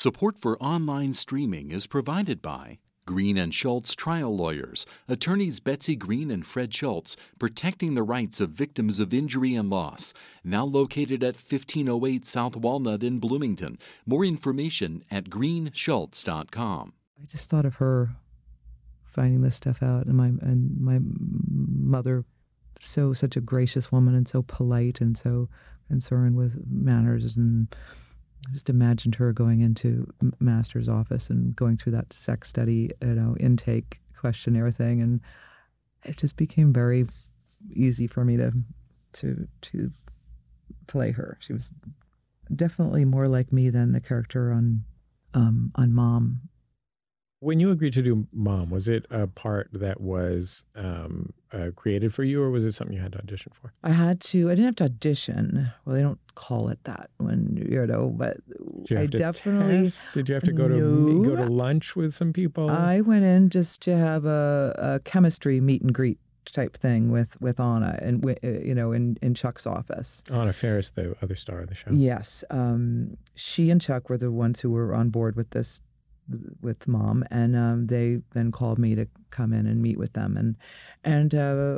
Support for online streaming is provided by Green and Schultz Trial Lawyers, attorneys Betsy Green and Fred Schultz, protecting the rights of victims of injury and loss. Now located at 1508 South Walnut in Bloomington. More information at greenschultz.com. I just thought of her finding this stuff out, and my mother, such a gracious woman and so polite and so concerned with manners, and I just imagined her going into master's office and going through that sex study, intake questionnaire thing, and it just became very easy for me to play her. She was definitely more like me than the character on Mom. When you agreed to do Mom, was it a part that was created for you, or was it something you had to audition for? I didn't have to audition. Well, they don't call it that when, but Did you have to definitely test? Did you have to go to lunch with some people? I went in just to have a chemistry meet and greet type thing with Anna, and in Chuck's office. Anna Faris, the other star of the show. Yes, she and Chuck were the ones who were on board with Mom, and they then called me to come in and meet with them, and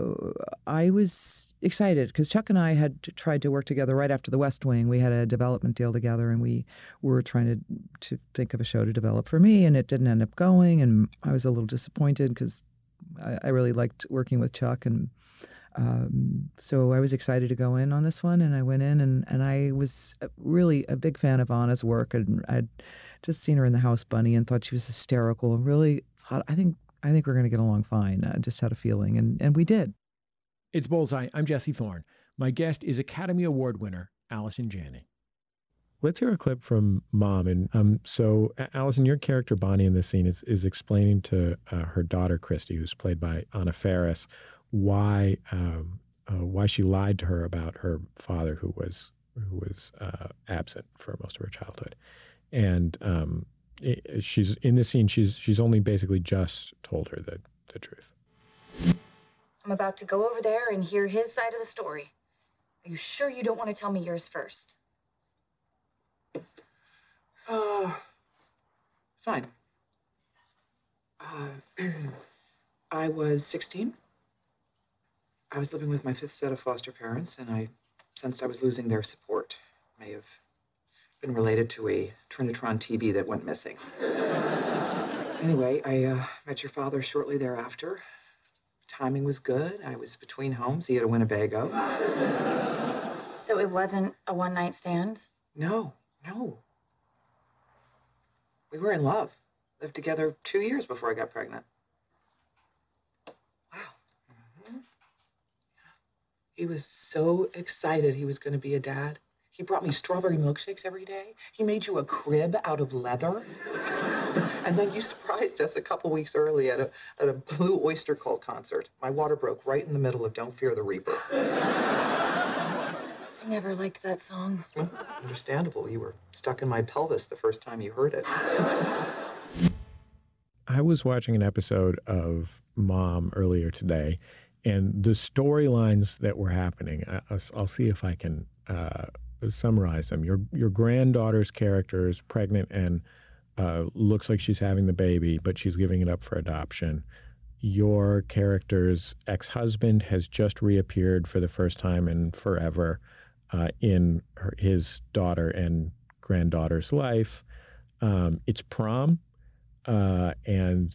I was excited because Chuck and I had tried to work together right after The West Wing. We had a development deal together, and we were trying to think of a show to develop for me, and it didn't end up going, and I was a little disappointed because I really liked working with Chuck, and so I was excited to go in on this one, and I went in, and I was really a big fan of Anna's work, and I'd just seen her in The House Bunny and thought she was hysterical, and really thought, I think we're going to get along fine. I just had a feeling, and we did. It's Bullseye. I'm Jesse Thorne. My guest is Academy Award winner Allison Janney. Let's hear a clip from Mom. And so, Allison, your character Bonnie in this scene is explaining to her daughter Christy, who's played by Anna Faris, why she lied to her about her father, who was absent for most of her childhood. And she's in this scene. She's only basically just told her the truth. I'm about to go over there and hear his side of the story. Are you sure you don't want to tell me yours first? Fine. I was 16. I was living with my fifth set of foster parents, and I sensed I was losing their support. May have been related to a Trinitron TV that went missing. Anyway, I met your father shortly thereafter. Timing was good. I was between homes. He had a Winnebago. So it wasn't a one-night stand? No. We were in love. Lived together 2 years before I got pregnant. Wow. Mm-hmm. He was so excited he was going to be a dad. He brought me strawberry milkshakes every day. He made you a crib out of leather. And then you surprised us a couple weeks early at a Blue Oyster Cult concert. My water broke right in the middle of Don't Fear the Reaper. I never liked that song. Well, understandable. You were stuck in my pelvis the first time you heard it. I was watching an episode of Mom earlier today, and the storylines that were happening, I'll see if I can summarize them. Your granddaughter's character is pregnant and looks like she's having the baby, but she's giving it up for adoption. Your character's ex-husband has just reappeared for the first time in forever in his daughter and granddaughter's life. It's prom, and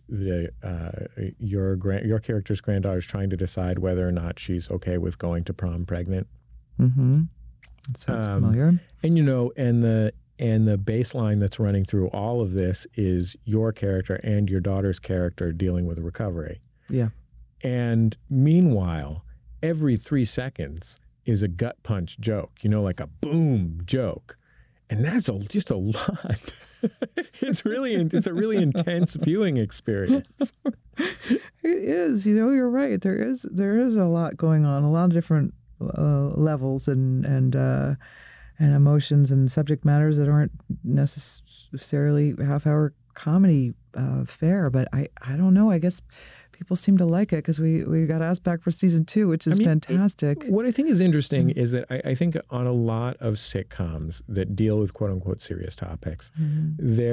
your character's granddaughter is trying to decide whether or not she's okay with going to prom pregnant. Mm-hmm. That sounds familiar. And the baseline that's running through all of this is your character and your daughter's character dealing with recovery. Yeah. And meanwhile, every 3 seconds is a gut punch joke, like a boom joke. And that's just a lot. It's a really intense viewing experience. It is. You're right. There is a lot going on, a lot of different levels and emotions and subject matters that aren't necessarily half-hour comedy fare. But I don't know. I guess people seem to like it because we got asked back for season 2, which is fantastic. What I think is interesting is that I think on a lot of sitcoms that deal with quote-unquote serious topics,